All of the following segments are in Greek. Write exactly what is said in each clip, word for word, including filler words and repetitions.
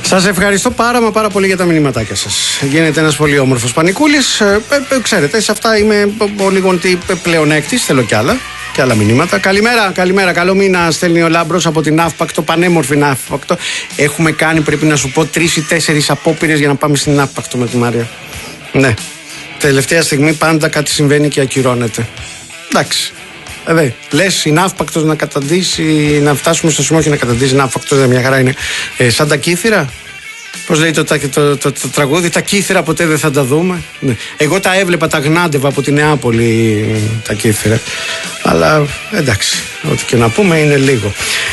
Σας ευχαριστώ πάρα μα πάρα πολύ για τα μηνύματάκια σας. Γίνεται ένας πολύ όμορφος πανικούλης. Ε, ε, ξέρετε, σε αυτά είμαι ο λίγο πλεονέκτης. Θέλω κι άλλα. Και άλλα μηνύματα. Καλημέρα, καλημέρα. Καλό μήνα, στέλνει ο Λάμπρος από την Ναύπακτο. Πανέμορφη Ναύπακτο. Έχουμε κάνει, πρέπει να σου πω, τρεις ή τέσσερις απόπειρες για να πάμε στην Ναύπακτο με τη Μάρια. Ναι. Τελευταία στιγμή πάντα κάτι συμβαίνει και ακυρώνεται. Εντάξει. Ε, λες η Ναύπακτος να καταντήσει, να φτάσουμε στο σημείο και να καταντήσει η Ναύπακτος, μια χαρά είναι. Ε, σαν τα κύθυρα. Πώς λέει το, το, το, το, το τραγούδι, τα κύθυρα ποτέ δεν θα τα δούμε. Ναι. Εγώ τα έβλεπα, τα γνάντευα από τη Νεάπολη τα κύθυρα. Αλλά εντάξει, ό,τι και να πούμε είναι λίγο.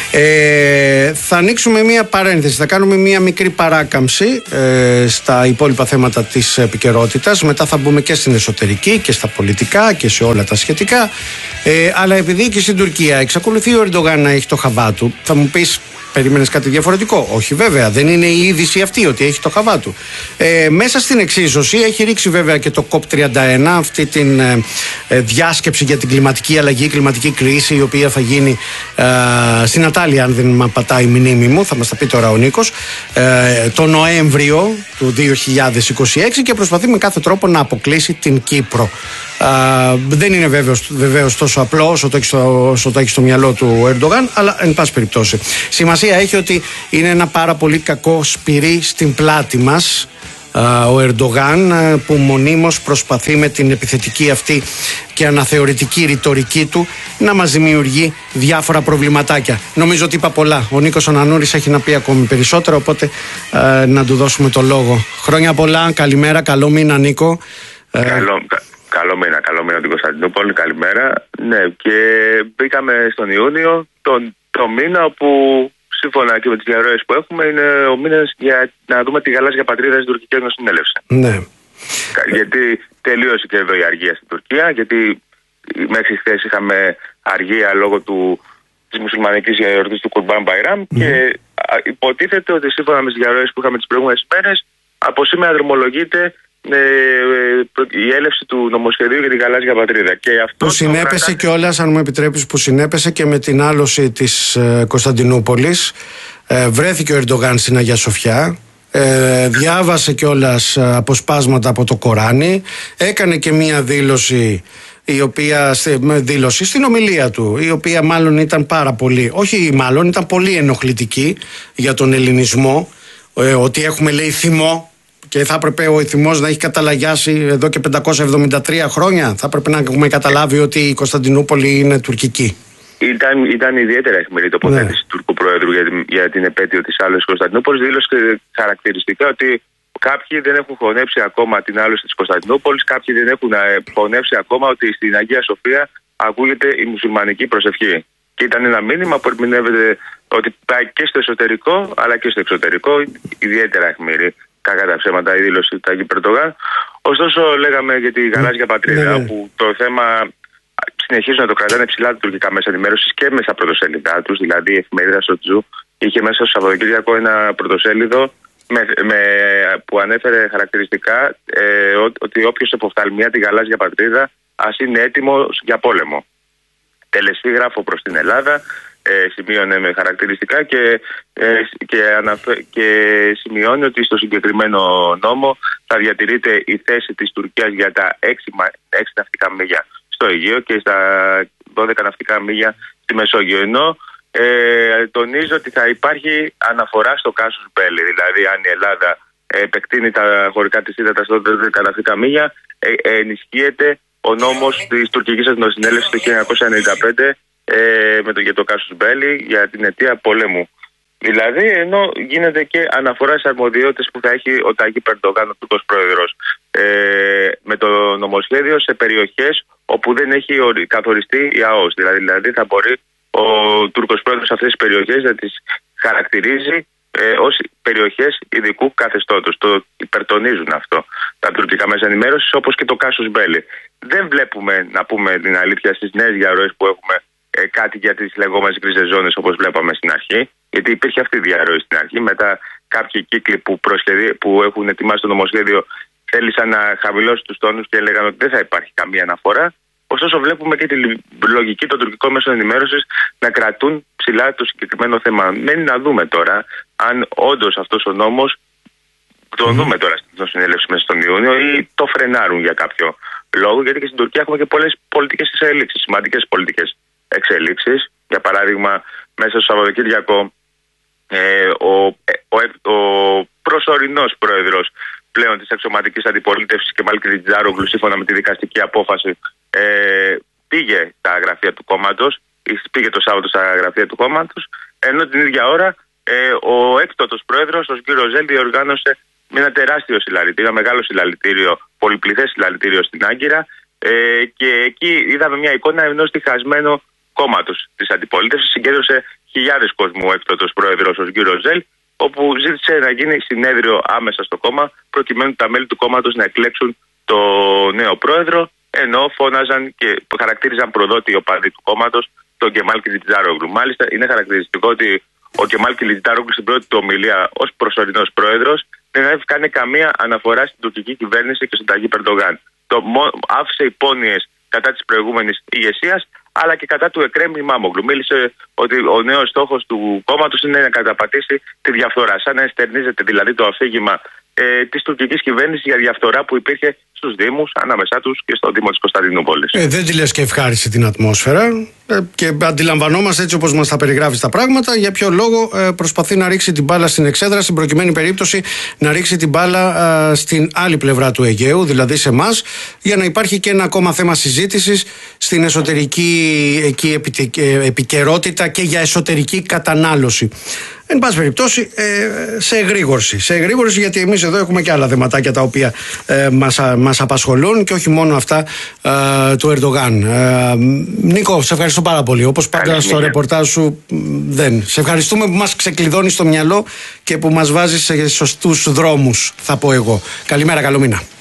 Ε, θα ανοίξουμε μία παρένθεση, θα κάνουμε μία μικρή παράκαμψη ε, στα υπόλοιπα θέματα της επικαιρότητας. Μετά θα μπούμε και στην εσωτερική και στα πολιτικά και σε όλα τα σχετικά. Ε, αλλά επειδή και στην Τουρκία εξακολουθεί ο Ερντογάν να έχει το χαβά του, θα μου πεις, περίμενες κάτι διαφορετικό? Όχι, βέβαια, δεν είναι η είδηση αυτή ότι έχει το χαβά του. Ε, μέσα στην εξίσωση έχει ρίξει βέβαια και το κοπ τριάντα ένα, αυτή την ε, ε, διάσκεψη για την κλιματική αλλαγή, κλιματική κρίση, η οποία θα γίνει ε, στην Ατάλια, αν δεν με πατάει η μνήμη μου, θα μας τα πει τώρα ο Νίκος, ε, το Νοέμβριο του δύο χιλιάδες είκοσι έξι, και προσπαθεί με κάθε τρόπο να αποκλείσει την Κύπρο. Uh, δεν είναι βέβαιος, βεβαίως τόσο απλό όσο το έχει στο, όσο το έχει στο μυαλό του ο Ερντογάν, αλλά εν πάση περιπτώσει σημασία έχει ότι είναι ένα πάρα πολύ κακό σπυρί στην πλάτη μας uh, ο Ερντογάν, uh, που μονίμως προσπαθεί με την επιθετική αυτή και αναθεωρητική ρητορική του να μας δημιουργεί διάφορα προβληματάκια. Νομίζω ότι είπα πολλά. Ο Νίκος Ανανούρης έχει να πει ακόμη περισσότερο, οπότε uh, να του δώσουμε το λόγο. Χρόνια πολλά, καλημέρα, καλό μήνα Νίκο. Καλό, καλό μήνα, καλό μήνα την Κωνσταντινούπολη, καλημέρα. Ναι, και μπήκαμε στον Ιούνιο, τον, το μήνα όπου σύμφωνα και με τις διαρροές που έχουμε είναι ο μήνας για να δούμε τη γαλάζια πατρίδα στην τουρκική εθνοσυνέλευση. Ναι. Γιατί τελείωσε και εδώ η αργία στην Τουρκία, γιατί μέχρι χθες είχαμε αργία λόγω του, της μουσουλμανικής γιορτής του Κουρμπάν Μπαϊράμ, mm. και υποτίθεται ότι σύμφωνα με τις διαρροές που είχαμε τις προηγούμενες μέρες, από σήμερα δρομολογείται Ε, η έλευση του νομοσχεδίου για την γαλάζια πατρίδα. Και αυτό που συνέπεσε κράτα... κιόλας, αν μου επιτρέπεις, που συνέπεσε και με την άλωση της ε, Κωνσταντινούπολης. Ε, βρέθηκε ο Ερντογάν στην Αγία Σοφιά. Ε, διάβασε κιόλας αποσπάσματα από το Κοράνι. Έκανε και μία δήλωση, η οποία, δήλωση στην ομιλία του, η οποία μάλλον ήταν πάρα πολύ, όχι μάλλον, ήταν πολύ ενοχλητική για τον ελληνισμό. Ε, ότι έχουμε, λέει, θυμό. Και θα έπρεπε ο θυμός να έχει καταλαγιάσει εδώ και πεντακόσια εβδομήντα τρία χρόνια. Θα έπρεπε να έχουμε καταλάβει ότι η Κωνσταντινούπολη είναι τουρκική. Ήταν, ήταν ιδιαίτερα αιχμηρή τοποθέτηση ναι. του Τούρκου Προέδρου για την, για την επέτειο της άλωσης της Κωνσταντινούπολης. Δήλωσε χαρακτηριστικά ότι κάποιοι δεν έχουν χωνέψει ακόμα την άλωση της Κωνσταντινούπολης, κάποιοι δεν έχουν χωνέψει ακόμα ότι στην Αγία Σοφία ακούγεται η μουσουλμανική προσευχή. Και ήταν ένα μήνυμα που ερμηνεύεται ότι πάει και στο εσωτερικό αλλά και στο εξωτερικό, ιδιαίτερα αιχμηρή. Κακά τα ψέματα η δήλωση του Ταγί Ερντογάν. Ωστόσο, λέγαμε για τη γαλάζια πατρίδα, ναι, ναι. που το θέμα συνεχίζουν να το κρατάνε ψηλά τα τουρκικά μέσα ενημέρωση και μέσα πρωτοσέλιδά του. Δηλαδή, η εφημερίδα Σοτζού είχε μέσα στο Σαββατοκύριακο ένα πρωτοσέλιδο με, με, που ανέφερε χαρακτηριστικά ε, ότι όποιος εποφθαλμιά τη γαλάζια πατρίδα ας είναι έτοιμος για πόλεμο. Τελεσίγραφο προς την Ελλάδα. Ε, σημείωνε με χαρακτηριστικά και, ε, και, αναφε... και σημειώνει ότι στο συγκεκριμένο νόμο θα διατηρείται η θέση της Τουρκίας για τα έξι, έξι ναυτικά μίλια στο Αιγαίο και στα δώδεκα ναυτικά μίλια στη Μεσόγειο. Ενώ ε, τονίζω ότι θα υπάρχει αναφορά στο κάσους μπέλι, δηλαδή αν η Ελλάδα επεκτείνει τα χωρικά της ύδατα στα δώδεκα ναυτικά μίλια, ε, ε, ενισχύεται ο νόμος της τουρκικής εθνοσυνέλευσης του χίλια εννιακόσια ενενήντα πέντε Ε, με το, για το κάσους μπέλι για την αιτία πολέμου. Δηλαδή, ενώ γίνεται και αναφορά στις αρμοδιότητες που θα έχει ο Ταγί Ερντογάν, ο Τούρκος Πρόεδρος, ε, με το νομοσχέδιο σε περιοχές όπου δεν έχει καθοριστεί η ΑΟΣ. Δηλαδή, δηλαδή θα μπορεί ο Τούρκος Πρόεδρος αυτές τις περιοχές να τις χαρακτηρίζει ε, ως περιοχές ειδικού καθεστώτος. Το υπερτονίζουν αυτό τα τουρκικά μέσα ενημέρωσης, όπως και το κάσους μπέλι. Δεν βλέπουμε, να πούμε την αλήθεια, στις νέες διαρροές που έχουμε Ε, κάτι για τις λεγόμενες γκρίζες ζώνες όπως βλέπαμε στην αρχή, γιατί υπήρχε αυτή η διαρροή στην αρχή. Μετά κάποιοι κύκλοι που, που έχουν ετοιμάσει το νομοσχέδιο θέλησαν να χαμηλώσουν τους τόνους και έλεγαν ότι δεν θα υπάρχει καμία αναφορά. Ωστόσο, βλέπουμε και τη λογική των τουρκικών μέσων ενημέρωσης να κρατούν ψηλά το συγκεκριμένο θέμα. Μένει να δούμε τώρα αν όντως αυτός ο νόμος το mm. δούμε τώρα στην συνέλευση μέσα στον Ιούνιο ή το φρενάρουν για κάποιο λόγο. Γιατί και στην Τουρκία έχουμε και πολλές πολιτικές εξελίξεις, σημαντικές πολιτικές εξελίξεις. Για παράδειγμα, μέσα στο Σαββατοκύριακο ε, ο, ο, ο, ο προσωρινός πρόεδρος πλέον της αξιωματικής αντιπολίτευσης Κεμάλ Κιλιτζάρογλου, σύμφωνα με τη δικαστική απόφαση, ε, πήγε στα γραφεία του κόμματος, πήγε το Σάββατο στα γραφεία του κόμματος, ενώ την ίδια ώρα ε, ο έκτοτος πρόεδρος, ο Σγκύρο Ζέλ, διοργάνωσε με ένα τεράστιο συλλαλητήριο, ένα μεγάλο συλλαλητήριο, πολυπληθές συλλαλητήριο στην Άγκυρα, ε, και εκεί είδαμε μια εικόνα ενός διχασμένου κόμματος της αντιπολίτευσης. Συγκέντρωσε χιλιάδες κόσμου ο έκτοτος πρόεδρος, ο Σγκύρο Ζέλ, όπου ζήτησε να γίνει συνέδριο άμεσα στο κόμμα, προκειμένου τα μέλη του κόμματος να εκλέξουν το νέο πρόεδρο, ενώ φώναζαν και χαρακτήριζαν προδότη οι οπαδοί του κόμματος τον Κεμάλ Κιλιτζάρογλου. Μάλιστα, είναι χαρακτηριστικό ότι ο Κεμάλ Κιλιτζάρογλου στην πρώτη του ομιλία ως προσωρινός πρόεδρος δεν έκανε καμία αναφορά στην τουρκική κυβέρνηση και στον Ταγίπ Ερντογάν. Το άφησε υπόνοιες κατά της προηγούμενης ηγεσίας, αλλά και κατά του Εκρέμ Ιμάμογλου. Μίλησε ότι ο νέος στόχος του κόμματος είναι να καταπατήσει τη διαφθορά. Σαν να εστερνίζεται δηλαδή το αφήγημα ε, της τουρκικής κυβέρνησης για διαφθορά που υπήρχε στους Δήμους, ανάμεσά τους και στο Δήμο της Κωνσταντινούπολης. Ε, δεν τη λες και ευχάρισε την ατμόσφαιρα. Ε, και αντιλαμβανόμαστε, έτσι όπως μας τα περιγράφει τα πράγματα, για ποιο λόγο ε, προσπαθεί να ρίξει την μπάλα στην εξέδρα, στην προκειμένη περίπτωση να ρίξει την μπάλα ε, στην άλλη πλευρά του Αιγαίου, δηλαδή σε εμάς, για να υπάρχει και ένα ακόμα θέμα συζήτησης στην εσωτερική εκεί, επικαιρότητα και για εσωτερική κατανάλωση. Εν πάση περιπτώσει, ε, σε εγρήγορση. Σε εγρήγορση, γιατί εμείς εδώ έχουμε και άλλα θεματάκια τα οποία ε, μας, μας απασχολούν και όχι μόνο αυτά ε, του Ερντογάν. Ε, Νίκο, σε ευχαριστώ πάρα πολύ. Όπως πάντα στο ρεπορτάζ σου, δεν. Σε ευχαριστούμε που μας ξεκλειδώνεις το μυαλό και που μας βάζεις σε σωστούς δρόμους, θα πω εγώ. Καλημέρα, καλό μήνα.